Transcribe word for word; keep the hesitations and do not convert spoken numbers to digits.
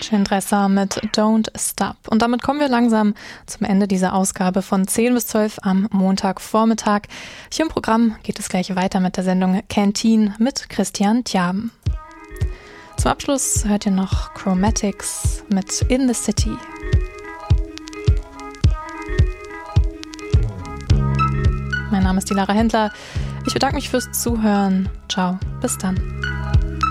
Cendressa mit Don't Stop. Und damit kommen wir langsam zum Ende dieser Ausgabe von zehn bis zwölf am Montagvormittag. Hier im Programm geht es gleich weiter mit der Sendung Canteen mit Christian Tjaben. Zum Abschluss hört ihr noch Chromatics mit In the City. Mein Name ist die Lara Händler. Ich bedanke mich fürs Zuhören. Ciao, bis dann.